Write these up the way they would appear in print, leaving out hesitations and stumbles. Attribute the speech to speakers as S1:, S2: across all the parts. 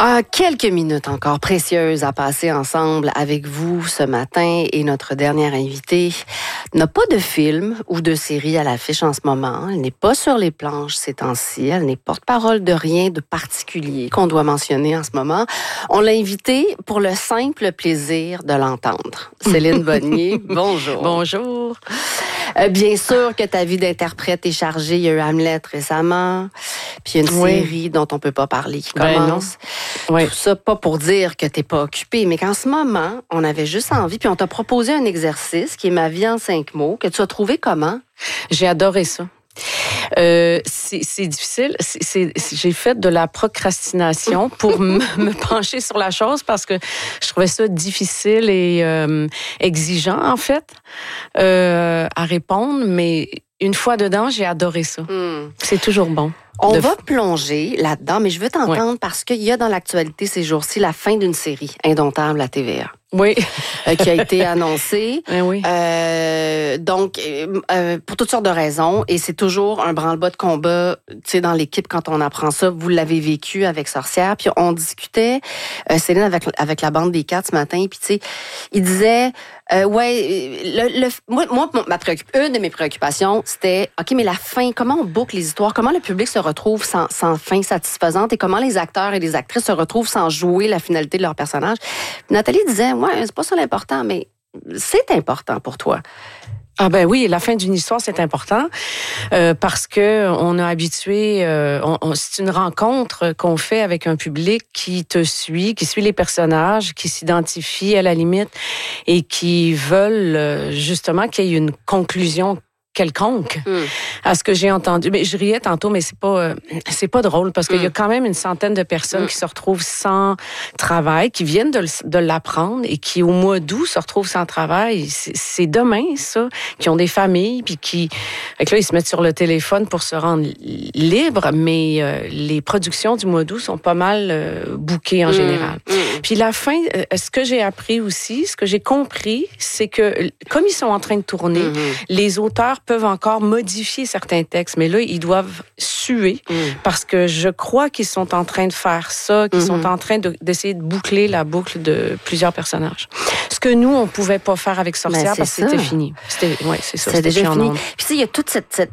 S1: Quelques minutes encore précieuses à passer ensemble avec vous ce matin et notre dernière invitée n'a pas de film ou de série à l'affiche en ce moment. Elle n'est pas sur les planches ces temps-ci. Elle n'est porte-parole de rien de particulier qu'on doit mentionner en ce moment. On l'a invitée pour le simple plaisir de l'entendre. Céline Bonnier, bonjour.
S2: Bonjour.
S1: Bien sûr que ta vie d'interprète est chargée. Il y a eu Hamlet récemment, puis il y a une série dont on peut pas parler qui commence.
S2: Oui.
S1: Tout ça, pas pour dire que t'es pas occupée, mais qu'en ce moment, on avait juste envie, puis on t'a proposé un exercice qui est Ma vie en 5 mots, que tu as trouvé comment?
S2: J'ai adoré ça. C'est difficile. J'ai fait de la procrastination pour me pencher sur la chose parce que je trouvais ça difficile et exigeant, en fait, à répondre. Mais une fois dedans, j'ai adoré ça. C'est toujours bon.
S1: On va plonger là-dedans, mais je veux t'entendre parce qu'il y a dans l'actualité ces jours-ci la fin d'une série, Indomptable à TVA.
S2: Oui.
S1: Qui a été annoncée.
S2: Oui.
S1: Donc, pour toutes sortes de raisons, et c'est toujours un branle-bas de combat, tu sais, dans l'équipe quand on apprend ça. Vous l'avez vécu avec Sorcière, puis on discutait, Céline, avec la bande des 4 ce matin, puis tu sais, il disait, moi, une de mes préoccupations, c'était, OK, mais la fin, comment on boucle les histoires, comment le public se retrouve sans fin satisfaisante et comment les acteurs et les actrices se retrouvent sans jouer la finalité de leur personnage. Puis Nathalie disait, c'est pas ça l'important, mais c'est important pour toi.
S2: Ah ben oui, la fin d'une histoire, c'est important parce que on a habitué, c'est une rencontre qu'on fait avec un public qui te suit, qui suit les personnages, qui s'identifie à la limite et qui veulent justement qu'il y ait une conclusion quelconque à ce que j'ai entendu. Mais je riais tantôt, mais c'est pas drôle parce qu'il y a quand même une centaine de personnes qui se retrouvent sans travail, qui viennent de l'apprendre et qui, au mois d'août, se retrouvent sans travail. C'est demain, ça, qui ont des familles, puis qui... Fait que là, ils se mettent sur le téléphone pour se rendre libres, mais les productions du mois d'août sont pas mal bookées en général. Puis la fin, ce que j'ai appris aussi, ce que j'ai compris, c'est que, comme ils sont en train de tourner, les auteurs peuvent encore modifier certains textes, mais là, ils doivent suer parce que je crois qu'ils sont en train de faire ça, qu'ils sont en train d'essayer de boucler la boucle de plusieurs personnages. Ce que nous, on pouvait pas faire avec Sorcière parce que c'était fini. C'est ça.
S1: C'est déjà fini. Puis tu sais, il y a toute cette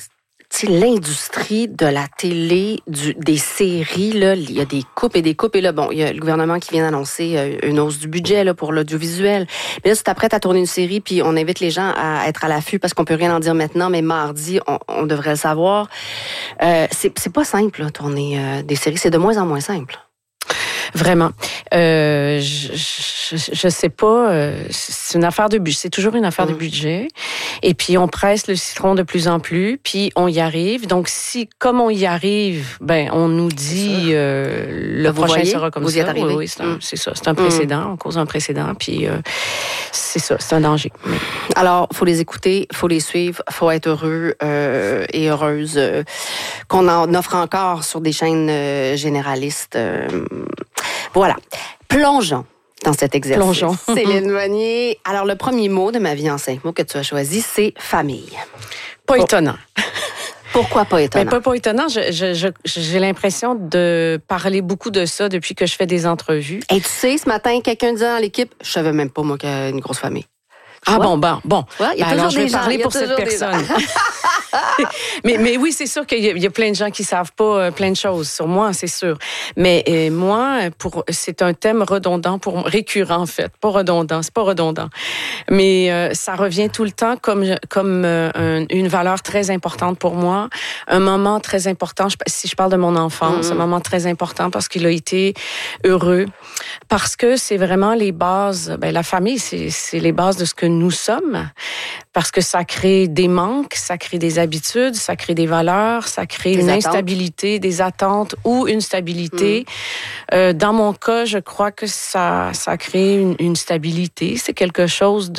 S1: l'industrie de la télé, des séries, là, il y a des coupes et des coupes. Et là, bon, il y a le gouvernement qui vient d'annoncer une hausse du budget là, pour l'audiovisuel. Mais là, si t'apprêtes à tourner une série, puis on invite les gens à être à l'affût parce qu'on peut rien en dire maintenant, mais mardi, on devrait le savoir. C'est pas simple, là, tourner des séries. C'est de moins en moins simple.
S2: Vraiment. Je sais pas. C'est une affaire de budget. C'est toujours une affaire de budget. Et puis, on presse le citron de plus en plus. Puis, on y arrive. Donc, comme on y arrive, on nous dit le prochain sera comme ça.
S1: Vous y êtes arrivé.
S2: Oui, c'est ça. C'est un précédent. On cause un précédent. Puis, c'est ça. C'est un danger.
S1: Alors, faut les écouter, faut les suivre, faut être heureux et heureuse qu'on en offre encore sur des chaînes généralistes. Voilà. Plongeons dans cet exercice.
S2: Plongeons.
S1: Céline Bonnier. Alors, le premier mot de Ma vie en 5 mots que tu as choisi, c'est famille.
S2: Pas étonnant.
S1: Pourquoi pas étonnant?
S2: Mais pas étonnant. J'ai l'impression de parler beaucoup de ça depuis que je fais des entrevues.
S1: Et tu sais, ce matin, quelqu'un disait dans l'équipe, je savais même pas, moi, qu'il y a une grosse famille.
S2: Ah bon.
S1: Ouais,
S2: alors, je vais parler pour cette personne. mais oui, c'est sûr qu'il y a plein de gens qui savent pas plein de choses sur moi, c'est sûr. Mais moi, c'est un thème récurrent en fait, pas redondant, c'est pas redondant. Mais ça revient tout le temps comme une valeur très importante pour moi, un moment très important. Si je parle de mon enfance, un moment très important parce qu'il a été heureux, parce que c'est vraiment les bases. La famille, c'est les bases de ce que nous sommes, parce que ça crée des manques, ça crée des habitudes, ça crée des valeurs, ça crée une instabilité, des attentes ou une stabilité. Dans mon cas, je crois que ça crée une stabilité. C'est quelque chose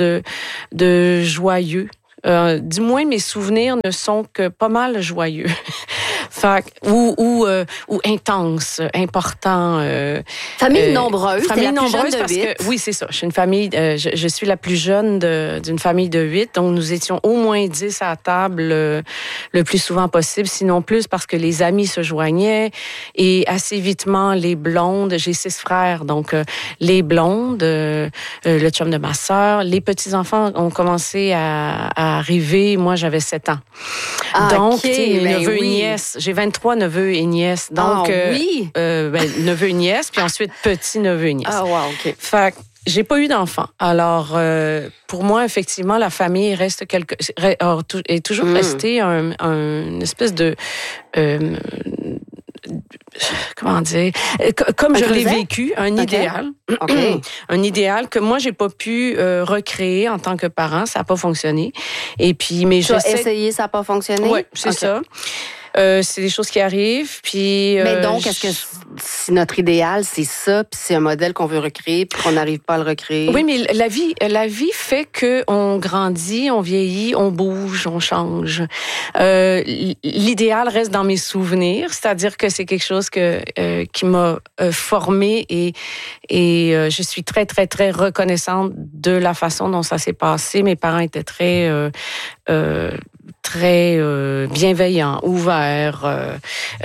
S2: de joyeux. Du moins, mes souvenirs ne sont que pas mal joyeux. Ou intense, important.
S1: Famille nombreuse.
S2: Famille
S1: t'es la plus
S2: nombreuse
S1: jeune de
S2: parce
S1: 8.
S2: que oui, c'est ça. Je suis une famille. Je suis la plus jeune d'une famille de 8, donc nous étions au moins 10 à la table le plus souvent possible, sinon plus parce que les amis se joignaient et assez vitement les blondes. J'ai 6 frères, donc les blondes, le chum de ma sœur, les petits enfants ont commencé à arriver. Moi, j'avais 7 ans. Donc, mes neveux et nièces. J'ai 23 neveux et nièces. Donc, neveux et nièces, puis ensuite petits-neveux et nièces.
S1: Ah, wow, OK.
S2: Fait que j'ai pas eu d'enfants. Alors, pour moi, effectivement, la famille est toujours restée une espèce de... comment dire, comme je l'ai vécu, un idéal.
S1: Okay.
S2: Un idéal que moi, j'ai pas pu recréer en tant que parent. Ça n'a pas fonctionné. Et puis, mais
S1: tu as essayé, ça n'a pas fonctionné?
S2: Oui, c'est ça. C'est des choses qui arrivent, puis...
S1: Mais donc, est-ce que si notre idéal, c'est ça, puis c'est un modèle qu'on veut recréer, puis qu'on n'arrive pas à le recréer?
S2: Oui, mais la vie fait qu'on grandit, on vieillit, on bouge, on change. L'idéal reste dans mes souvenirs, c'est-à-dire que c'est quelque chose qui m'a formée et je suis très, très, très reconnaissante de la façon dont ça s'est passé. Mes parents étaient très bienveillants, ouverts.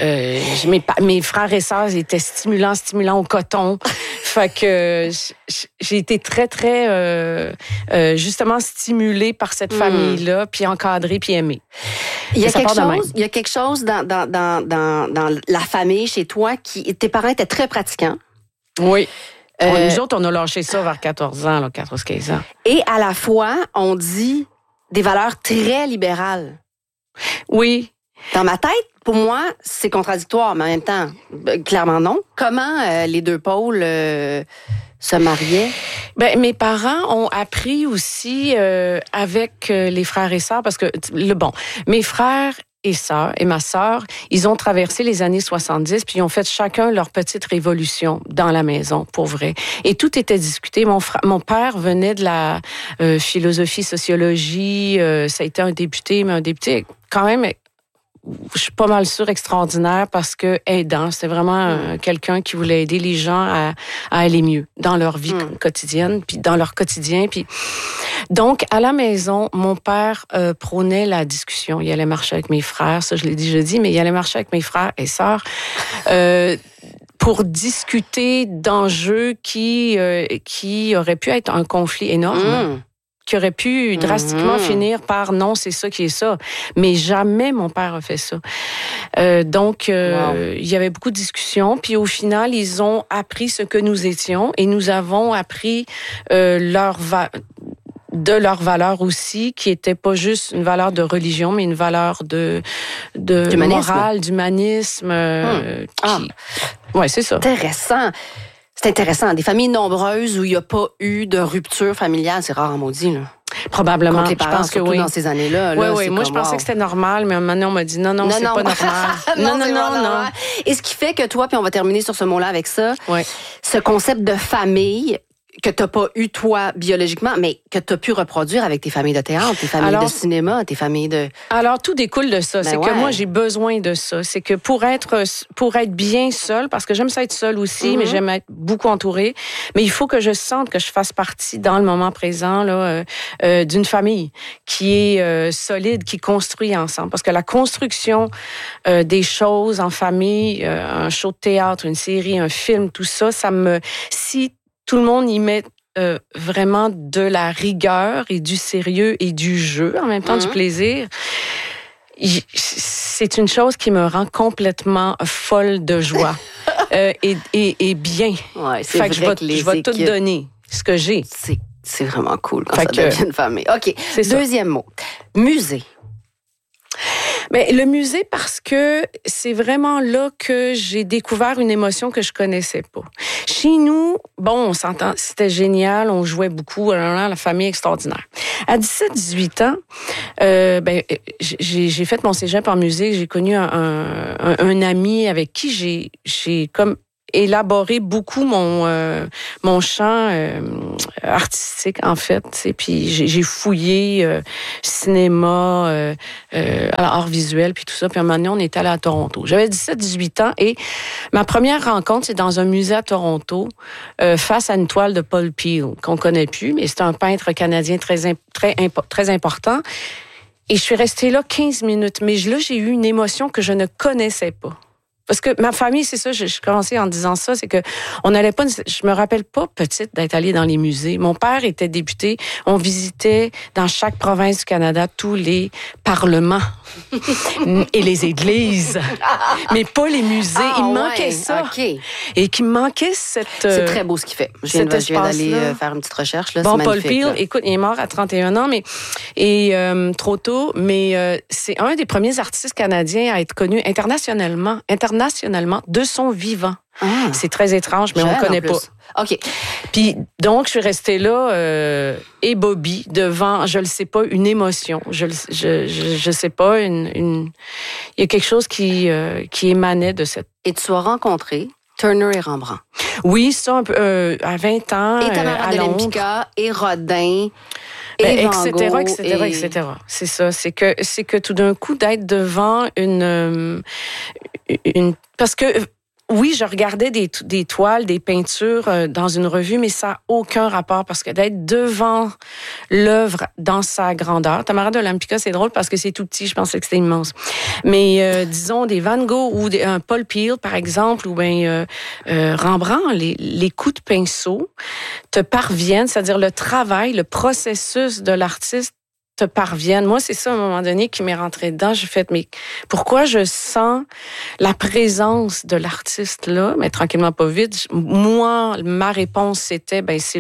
S2: Mes frères et sœurs étaient stimulants au coton. Fait que j'ai été très, très justement stimulée par cette famille-là, puis encadrée, puis aimée.
S1: Il y a quelque chose dans la famille chez toi tes parents étaient très pratiquants.
S2: Oui. Nous autres, on a lâché ça vers 14 ans, 14-15 ans.
S1: Et à la fois, on dit des valeurs très libérales.
S2: Oui.
S1: Dans ma tête, pour moi, c'est contradictoire, mais en même temps, clairement non. Comment les deux pôles se mariaient?
S2: Ben, mes parents ont appris aussi avec les frères et sœurs, parce que, mes frères et sœurs et ma sœur, ils ont traversé les années 70, puis ils ont fait chacun leur petite révolution dans la maison, pour vrai. Et tout était discuté. Mon père venait de la philosophie, sociologie, ça a été un député, mais un député quand même... Je suis pas mal sûre extraordinaire parce que aidant, c'était vraiment quelqu'un qui voulait aider les gens à aller mieux dans leur vie quotidienne, puis dans leur quotidien. Puis donc à la maison, mon père prônait la discussion. Il allait marcher avec mes frères, ça je l'ai déjà dit, mais il allait marcher avec mes frères et sœurs pour discuter d'enjeux qui auraient pu être un conflit énorme. Qui aurait pu drastiquement finir par non, c'est ça qui est ça. Mais jamais mon père a fait ça. Donc, il y avait beaucoup de discussions. Puis au final, ils ont appris ce que nous étions et nous avons appris de leur valeur aussi, qui était pas juste une valeur de religion, mais une valeur de morale, d'humanisme. Ouais, c'est ça.
S1: Intéressant. C'est intéressant. Des familles nombreuses où il n'y a pas eu de rupture familiale, c'est rare en maudit, là.
S2: Probablement.
S1: Contre les parents, je pense surtout dans ces années-là.
S2: Oui. Moi, je pensais que c'était normal, mais maintenant, on m'a dit non, c'est pas normal. non.
S1: Et ce qui fait que toi, puis on va terminer sur ce mot-là avec ça, ce concept de famille que tu n'as pas eu, toi, biologiquement, mais que tu as pu reproduire avec tes familles de théâtre, tes familles de cinéma, tes familles de...
S2: Alors, tout découle de ça. C'est que moi, j'ai besoin de ça. C'est que pour être bien seule, parce que j'aime ça être seule aussi, mais j'aime être beaucoup entourée, mais il faut que je sente que je fasse partie, dans le moment présent, là, d'une famille qui est solide, qui construit ensemble. Parce que la construction des choses en famille, un show de théâtre, une série, un film, tout ça, si tout le monde y met vraiment de la rigueur et du sérieux et du jeu, en même temps du plaisir. C'est une chose qui me rend complètement folle de joie et bien.
S1: Ouais, c'est vrai
S2: je vais tout donner, ce que j'ai.
S1: C'est vraiment cool quand ça devient une famille. OK, deuxième mot. Musée.
S2: Mais le musée, parce que c'est vraiment là que j'ai découvert une émotion que je connaissais pas. Chez nous, on s'entend, c'était génial, on jouait beaucoup, la famille extraordinaire. À 17-18 ans, j'ai fait mon cégep en musique, j'ai connu un ami avec qui j'ai comme élaboré beaucoup mon champ artistique, en fait. Et puis, j'ai fouillé cinéma, art visuel, puis tout ça. Puis à un moment donné, on est allé à Toronto. J'avais 17-18 ans et ma première rencontre, c'est dans un musée à Toronto, face à une toile de Paul Peel, qu'on connaît plus, mais c'est un peintre canadien très important. Et je suis restée là 15 minutes. Mais là, j'ai eu une émotion que je ne connaissais pas. Parce que ma famille, c'est ça, je commençais en disant ça, c'est que on n'allait pas, je me rappelle pas petite d'être allée dans les musées. Mon père était député, on visitait dans chaque province du Canada tous les parlements et les églises, mais pas les musées. Il me manquait ça.
S1: Okay.
S2: Et qu'il me manquait cette...
S1: C'est très beau ce qu'il fait. Je viens d'aller faire une petite recherche. Là,
S2: bon,
S1: c'est
S2: Paul Peel, écoute, il est mort à 31 ans, trop tôt, mais c'est un des premiers artistes canadiens à être connu internationalement de son vivant. Ah, c'est très étrange, mais on ne connaît pas.
S1: OK.
S2: Puis, donc, je suis restée là, ébobie, devant, je le sais pas, une émotion. Je sais pas, il y a quelque chose qui émanait de cette...
S1: Et tu as rencontré Turner et Rembrandt.
S2: Oui, ça, un peu, à 20 ans,
S1: et Tamara de Lempicka, et Rodin...
S2: etc. C'est ça. C'est que tout d'un coup, d'être devant une parce que oui, je regardais des toiles, des peintures dans une revue, mais ça n'a aucun rapport parce que d'être devant l'œuvre dans sa grandeur. Tamara de Lempicka, c'est drôle parce que c'est tout petit, je pensais que c'était immense. Mais disons des Van Gogh ou un Paul Peel, par exemple, ou Rembrandt, les coups de pinceau te parviennent, c'est-à-dire le travail, le processus de l'artiste te parviennent. Moi, c'est ça, à un moment donné, qui m'est rentré dedans. J'ai fait, mais pourquoi je sens la présence de l'artiste là, mais tranquillement pas vite. Moi, ma réponse, c'était, c'est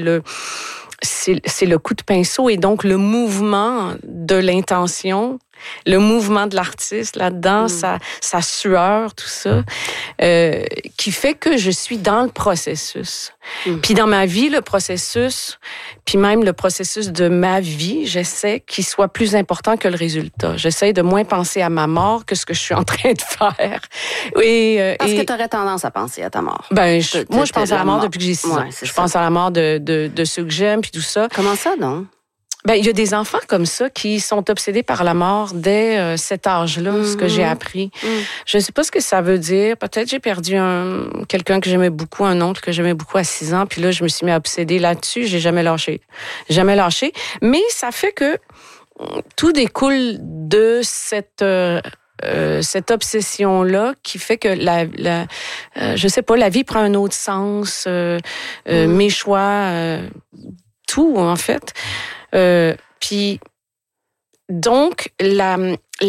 S2: le coup de pinceau et donc le mouvement de l'intention, le mouvement de l'artiste là-dedans, sa sueur, tout ça, qui fait que je suis dans le processus. Puis dans ma vie, le processus, puis même le processus de ma vie, j'essaie qu'il soit plus important que le résultat. J'essaie de moins penser à ma mort que ce que je suis en train de faire.
S1: Parce que tu aurais tendance à penser à ta mort.
S2: Moi, je pense à la mort depuis que j'ai 6 ans. Je pense à la mort de ceux que j'aime, puis tout ça.
S1: Comment ça, donc?
S2: Il y a des enfants comme ça qui sont obsédés par la mort dès cet âge-là, ce que j'ai appris. Je ne sais pas ce que ça veut dire. Peut-être j'ai perdu quelqu'un que j'aimais beaucoup, un oncle que j'aimais beaucoup à 6 ans, puis là, je me suis mis à obséder là-dessus. J'ai jamais lâché. Jamais lâché. Mais ça fait que tout découle de cette obsession-là qui fait que je sais pas, la vie prend un autre sens, mes choix, tout, en fait. Puis donc la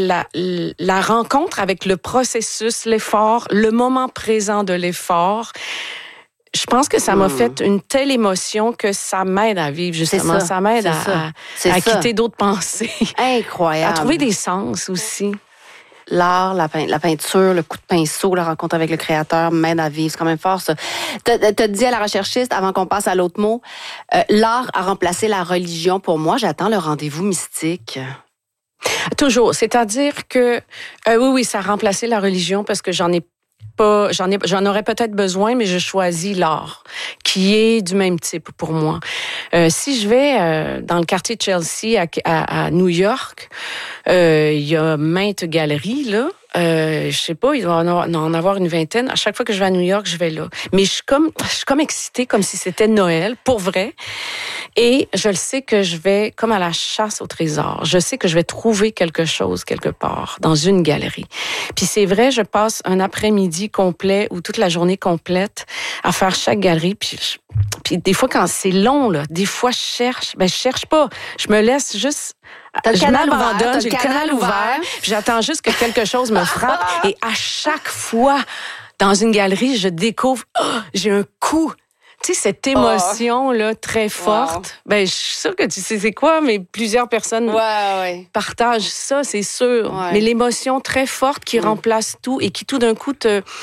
S2: rencontre avec le processus, l'effort, le moment présent de l'effort, je pense que ça m'a fait une telle émotion que ça m'aide à vivre, justement. Ça m'aide à quitter d'autres pensées.
S1: Incroyable.
S2: À trouver des sens aussi.
S1: L'art, la peinture, le coup de pinceau, la rencontre avec le créateur m'aide à vivre. C'est quand même fort, ça. T'as dit à la recherchiste, avant qu'on passe à l'autre mot, l'art a remplacé la religion. Pour moi, j'attends le rendez-vous mystique.
S2: Toujours. C'est-à-dire que, oui, ça a remplacé la religion parce que j'en aurais peut-être besoin, mais je choisis l'art, qui est du même type pour moi. Si je vais dans le quartier de Chelsea à New York, il y a maintes galeries, là. Je sais pas, il doit en avoir une vingtaine. À chaque fois que je vais à New York, je vais là. Mais je suis comme excitée, comme si c'était Noël, pour vrai. Et je le sais que je vais comme à la chasse au trésor. Je sais que je vais trouver quelque chose quelque part dans une galerie. Puis c'est vrai, je passe un après-midi complet ou toute la journée complète à faire chaque galerie. Puis des fois, quand c'est long, là, des fois, je cherche pas. Je me laisse juste... Je m'abandonne, j'ai le canal ouvert, puis j'attends juste que quelque chose me frappe. Et à chaque fois, dans une galerie, je découvre, j'ai un coup. Tu sais, cette émotion-là, très forte. Wow. Je suis sûre que tu sais c'est quoi, mais plusieurs personnes partagent ça, c'est sûr. Ouais. Mais l'émotion très forte qui remplace tout et qui tout d'un coup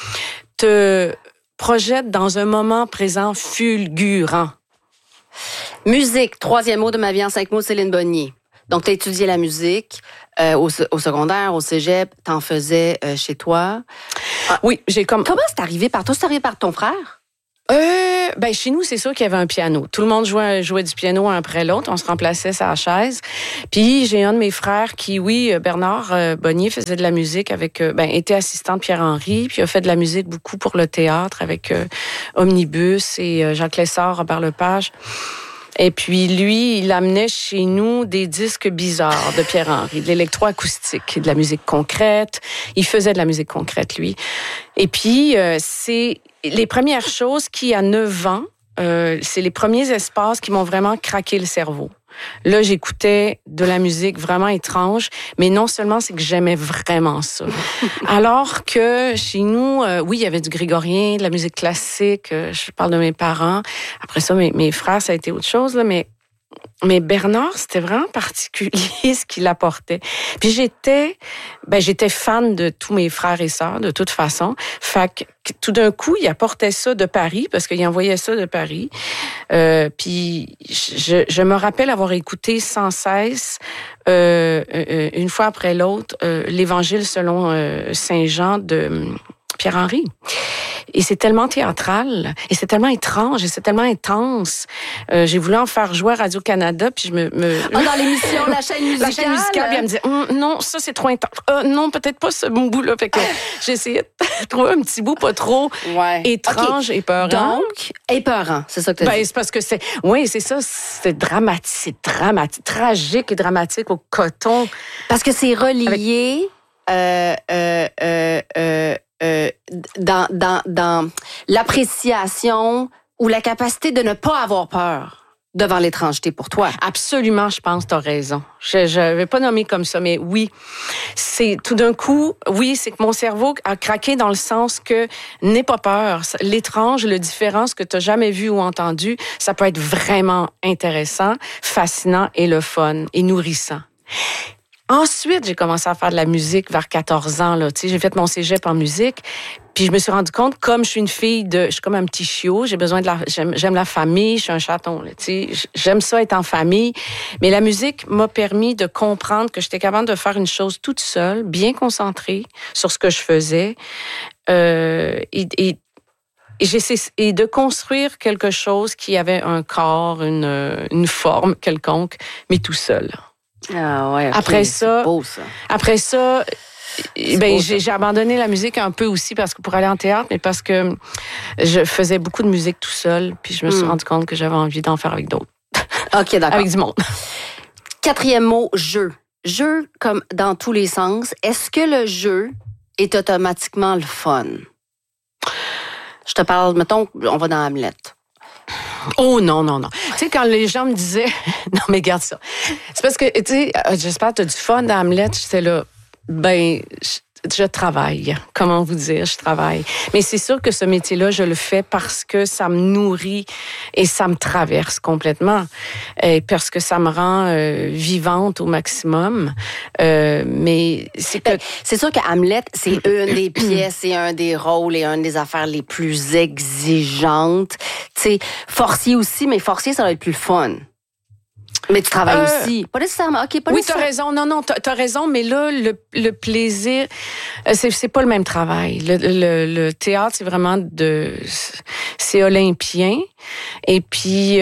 S2: te projette dans un moment présent fulgurant.
S1: Musique, troisième mot de ma vie en 5 mots, Céline Bonnier. Donc, tu as étudié la musique au secondaire, au cégep, t'en faisais chez toi.
S2: Oui, Comment
S1: c'est arrivé par toi? C'est arrivé par ton frère?
S2: Chez nous, c'est sûr qu'il y avait un piano. Tout le monde jouait du piano un après l'autre. On se remplaçait sa chaise. Puis j'ai un de mes frères qui, Bernard Bonnier, faisait de la musique était assistant de Pierre-Henry, puis a fait de la musique beaucoup pour le théâtre avec Omnibus et Jacques Lessard, Robert Lepage. Et puis, lui, il amenait chez nous des disques bizarres de Pierre-Henry, de l'électroacoustique, de la musique concrète. Il faisait de la musique concrète, lui. Et puis, c'est les premières choses qui, à 9 ans, c'est les premiers espaces qui m'ont vraiment craqué le cerveau. Là, j'écoutais de la musique vraiment étrange, mais non seulement c'est que j'aimais vraiment ça. Alors que chez nous, il y avait du grégorien, de la musique classique, je parle de mes parents. Après ça, mes frères, ça a été autre chose, là, mais Bernard, c'était vraiment particulier ce qu'il apportait. Puis j'étais fan de tous mes frères et sœurs, de toute façon. Fait que tout d'un coup, il apportait ça de Paris, parce qu'il envoyait ça de Paris. Puis je me rappelle avoir écouté sans cesse, une fois après l'autre, l'Évangile selon Saint Jean de Pierre-Henry. Et c'est tellement théâtral, et c'est tellement étrange, et c'est tellement intense. J'ai voulu en faire jouer à Radio-Canada, puis je me...
S1: dans l'émission La chaîne musicale?
S2: La chaîne musicale, puis elle me disait, non, ça c'est trop intense. Non, peut-être pas ce bout-là. Fait que j'ai essayé de trouver un petit bout pas trop étrange et épeurant.
S1: Donc, épeurant, c'est ça que tu as dit.
S2: C'est parce que c'est ça, c'est dramatique, tragique et dramatique au coton.
S1: Parce que c'est relié... dans l'appréciation ou la capacité de ne pas avoir peur devant l'étrangeté pour toi.
S2: Absolument, je pense, t'as raison. Je vais pas nommer comme ça, mais oui. C'est tout d'un coup, c'est que mon cerveau a craqué dans le sens que n'aie pas peur. L'étrange, le différent, ce que t'as jamais vu ou entendu, ça peut être vraiment intéressant, fascinant et le fun et nourrissant. Ensuite, j'ai commencé à faire de la musique vers 14 ans. Là. J'ai fait mon cégep en musique. Puis je me suis rendu compte, comme je suis une fille je suis comme un petit chiot, j'aime la famille, je suis un chaton. Là, j'aime ça être en famille. Mais la musique m'a permis de comprendre que j'étais capable de faire une chose toute seule, bien concentrée sur ce que je faisais. Et de construire quelque chose qui avait un corps, une forme quelconque, mais tout seul.
S1: Ah ouais, okay.
S2: Après ça,
S1: beau, ça.
S2: J'ai abandonné la musique un peu aussi parce que pour aller en théâtre, mais parce que je faisais beaucoup de musique tout seul, puis je me suis rendu compte que j'avais envie d'en faire avec d'autres.
S1: OK, d'accord.
S2: Avec du monde.
S1: 4e mot, jeu. Jeu comme dans tous les sens. Est-ce que le jeu est automatiquement le fun? Je te parle, mettons, on va dans Hamlet.
S2: Oh non. Tu sais, quand les gens me disaient... non, mais garde ça. C'est parce que, tu sais, j'espère que tu as du fun dans Hamlet. J'étais là, je travaille. Comment vous dire, je travaille. Mais c'est sûr que ce métier-là, je le fais parce que ça me nourrit et ça me traverse complètement. Et parce que ça me rend vivante au maximum. Mais c'est que...
S1: C'est sûr que Hamlet, c'est une des pièces et un des rôles et une des affaires les plus exigeantes. Tu sais, Forcier aussi, mais Forcier, ça va être plus fun. Mais tu travailles aussi. Pas nécessairement. OK, pas
S2: oui,
S1: nécessairement.
S2: t'as raison. Non, t'as raison. Mais là, le plaisir, c'est pas le même travail. Le théâtre, c'est vraiment c'est olympien. Et puis,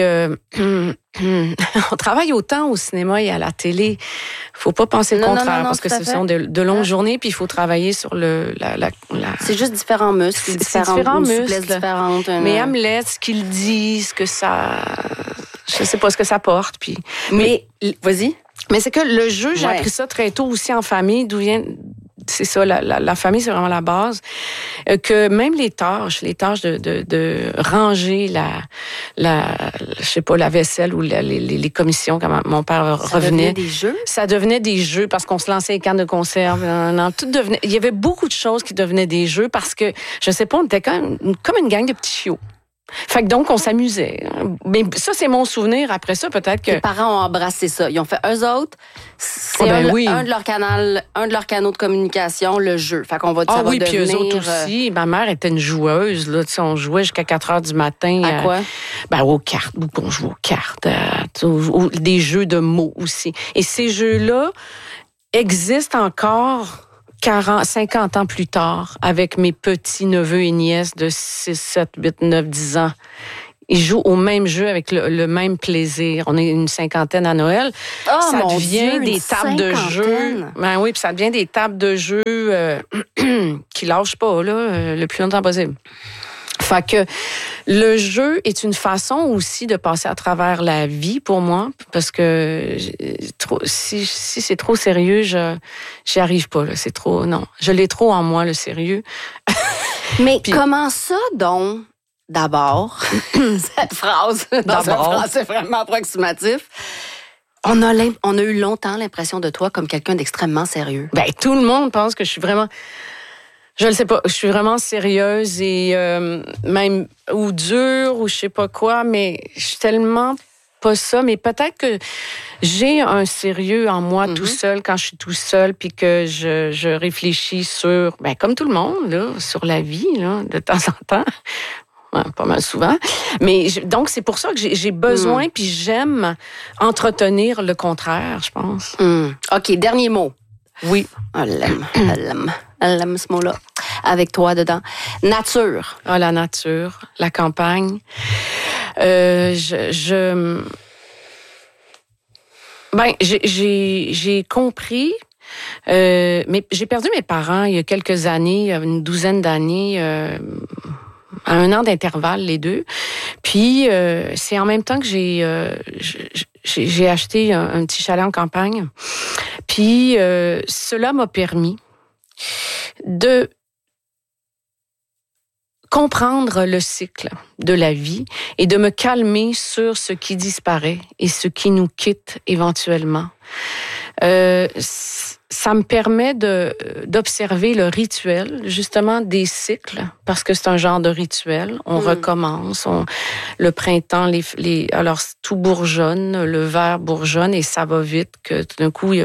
S2: on travaille autant au cinéma et à la télé. Faut pas penser le contraire parce que ce sont de longues journées. Puis il faut travailler sur
S1: C'est juste différents muscles, différents muscles, différentes.
S2: Mais Hamlet, ce qu'il dit, ce que ça... Je sais pas ce que ça porte, puis...
S1: Mais vas-y.
S2: Mais c'est que le jeu, j'ai appris ça très tôt aussi en famille, d'où vient... C'est ça, la famille, c'est vraiment la base. Que même les tâches de ranger je sais pas, la vaisselle ou les commissions, quand mon père revenait. Ça devenait des jeux? Ça devenait des jeux parce qu'on se lançait les cannes de conserve. Tout devenait... Il y avait beaucoup de choses qui devenaient des jeux parce que, je sais pas, on était comme une gang de petits chiots. Fait que donc, on s'amusait. Mais ça, c'est mon souvenir. Après ça, peut-être que...
S1: Les parents ont embrassé ça. Ils ont fait, eux autres, c'est un de leurs canaux de communication, le jeu. Fait qu'on va ça va
S2: puis
S1: devenir...
S2: eux autres aussi. Ma mère était une joueuse. Là. On jouait jusqu'à 4 heures du matin.
S1: À quoi?
S2: Aux cartes. On joue aux cartes. Des jeux de mots aussi. Et ces jeux-là existent encore 50 ans plus tard avec mes petits-neveux et nièces de 6, 7, 8, 9, 10 ans. Ils jouent au même jeu avec le même plaisir. On est une cinquantaine à Noël.
S1: Oh,
S2: ça
S1: mon
S2: devient
S1: Dieu,
S2: des tables de jeu. Ben oui, puis ça devient des tables de jeu qui lâchent pas là, le plus longtemps possible. Fait que le jeu est une façon aussi de passer à travers la vie pour moi, parce que si c'est trop sérieux, j'y arrive pas. Là. C'est trop, non, je l'ai trop en moi, le sérieux.
S1: Mais comment ça, donc, d'abord, cette phrase, dans un français vraiment approximatif, on a eu longtemps l'impression de toi comme quelqu'un d'extrêmement sérieux.
S2: Ben, tout le monde pense que je suis vraiment... Je le sais pas, je suis vraiment sérieuse et même ou dure ou je sais pas quoi, mais je suis tellement pas ça. Mais peut-être que j'ai un sérieux en moi tout seul quand je suis tout seul, puis que je réfléchis sur, comme tout le monde là, sur la vie là, de temps en temps. Ouais, pas mal souvent. Mais donc, c'est pour ça que j'ai besoin, puis j'aime entretenir le contraire, je pense.
S1: OK, dernier mot.
S2: Oui.
S1: Elle aime ce mot-là. Avec toi dedans. Nature.
S2: Ah, la nature, la campagne. J'ai compris... mais j'ai perdu mes parents il y a quelques années, une douzaine d'années... à 1 an d'intervalle, les deux. Puis, c'est en même temps que j'ai acheté un petit chalet en campagne. Puis, cela m'a permis de comprendre le cycle de la vie et de me calmer sur ce qui disparaît et ce qui nous quitte éventuellement. Ça me permet d'observer le rituel, justement, des cycles, parce que c'est un genre de rituel. On recommence, le printemps, alors tout bourgeonne, le vert bourgeonne et ça va vite, que tout d'un coup,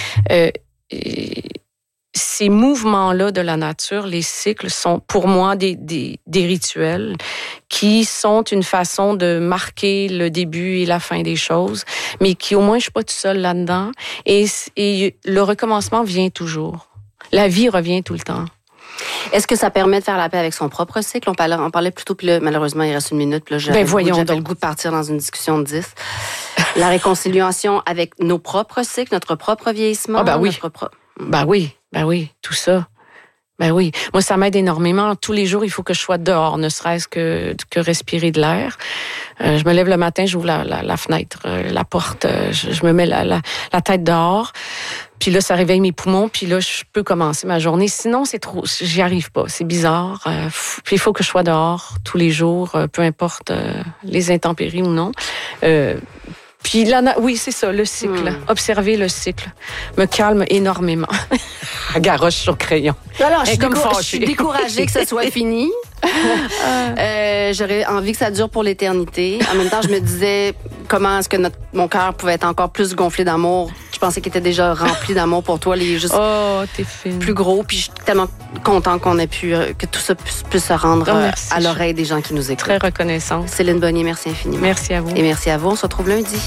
S2: ces mouvements-là de la nature, les cycles, sont pour moi des rituels qui sont une façon de marquer le début et la fin des choses, mais qui au moins je suis pas toute seule là-dedans. Et le recommencement vient toujours. La vie revient tout le temps.
S1: Est-ce que ça permet de faire la paix avec son propre cycle? On parlait plus tôt, puis là, malheureusement, il reste 1 minute. Puis là, j'avais le goût de partir dans une discussion de 10. La réconciliation avec nos propres cycles, notre propre vieillissement.
S2: Oui. Ben oui, tout ça. Ben oui. Moi, ça m'aide énormément. Tous les jours, il faut que je sois dehors, ne serait-ce que respirer de l'air. Je me lève le matin, j'ouvre la fenêtre, la porte, je me mets la tête dehors. Puis là, ça réveille mes poumons, puis là, je peux commencer ma journée. Sinon, c'est trop, j'y arrive pas. C'est bizarre. Puis il faut que je sois dehors tous les jours, peu importe les intempéries ou non. Puis là, oui, c'est ça, le cycle. Observer le cycle me calme énormément. Garoche sur le crayon.
S1: Alors, je suis découragée que ça soit fini. J'aurais envie que ça dure pour l'éternité. En même temps, je me disais comment est-ce que mon cœur pouvait être encore plus gonflé d'amour. Je pensais qu'il était déjà rempli d'amour pour toi. Juste
S2: t'es fine.
S1: Plus gros. Puis je suis tellement contente qu'on ait pu, que tout ça puisse se rendre à l'oreille des gens qui nous écoutent.
S2: Très reconnaissante.
S1: Céline Bonnier, merci infiniment.
S2: Merci à vous.
S1: Et merci à vous. On se retrouve lundi.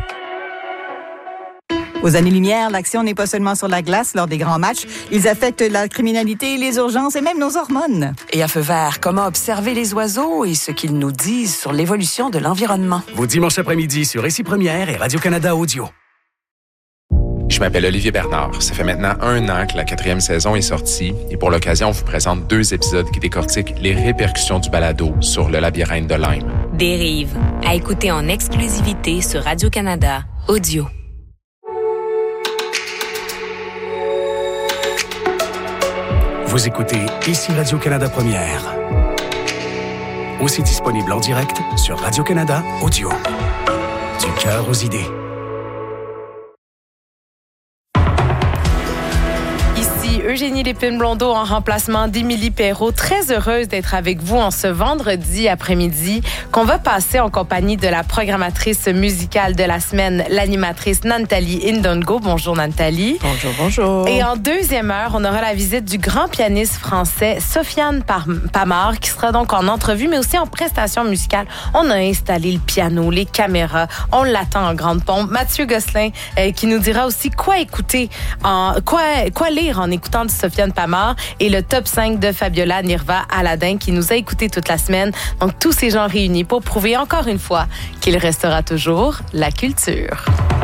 S3: Aux années-lumière, l'action n'est pas seulement sur la glace lors des grands matchs. Ils affectent la criminalité, les urgences et même nos hormones.
S4: Et à Feu vert, comment observer les oiseaux et ce qu'ils nous disent sur l'évolution de l'environnement.
S5: Vos dimanches après-midi sur Ici Première et Radio-Canada Audio.
S6: Je m'appelle Olivier Bernard. Ça fait maintenant 1 an que la 4e saison est sortie et pour l'occasion, on vous présente 2 épisodes qui décortiquent les répercussions du balado sur le labyrinthe de Lyme.
S7: Dérive, à écouter en exclusivité sur Radio-Canada Audio.
S5: Vous écoutez Ici Radio-Canada Première. Aussi disponible en direct sur Radio-Canada Audio. Du cœur aux idées.
S8: Eugénie Lépine-Blondeau en remplacement d'Émilie Perrault. Très heureuse d'être avec vous en ce vendredi après-midi qu'on va passer en compagnie de la programmatrice musicale de la semaine, l'animatrice Nantali Ndongo. Bonjour Nantali.
S2: Bonjour, bonjour.
S8: Et en deuxième heure, on aura la visite du grand pianiste français Sofiane Pamart qui sera donc en entrevue mais aussi en prestation musicale. On a installé le piano, les caméras, on l'attend en grande pompe. Mathieu Gosselin qui nous dira aussi quoi écouter, quoi lire en écoutant de Sofiane Pamart et le top 5 de Fabiola Nirva Aladin qui nous a écouté toute la semaine. Donc tous ces gens réunis pour prouver encore une fois qu'il restera toujours la culture.